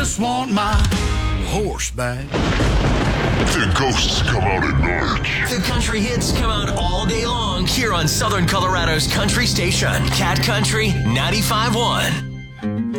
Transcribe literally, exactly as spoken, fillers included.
Just want my horse back. The ghosts come out at night. The country hits come out all day long here on Southern Colorado's country station, Cat Country ninety-five point one.